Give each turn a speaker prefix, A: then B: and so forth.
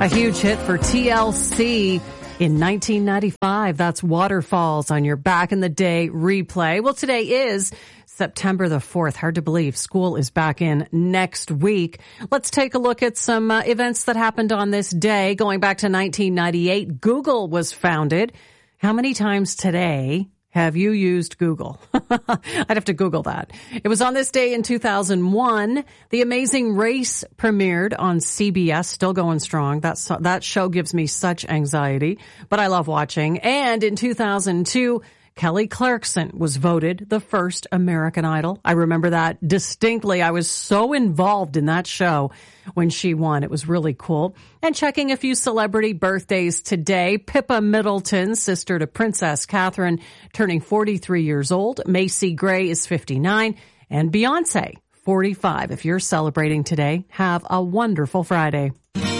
A: A huge hit for TLC in 1995. That's Waterfalls on your Back in the Day replay. Well, today is September the 4th. Hard to believe school is back in next week. Let's take a look at some events that happened on this day. Going back to 1998, Google was founded. How many times today have you used Google? I'd have to Google that. It was on this day in 2001. The Amazing Race premiered on CBS, still going strong. That show gives me such anxiety, but I love watching. And in 2002, Kelly Clarkson was voted the first American Idol. I remember that distinctly. I was so involved in that show when she won. It was really cool. And checking a few celebrity birthdays today. Pippa Middleton, sister to Princess Catherine, turning 43 years old. Macy Gray is 59. And Beyonce, 45. If you're celebrating today, have a wonderful Friday.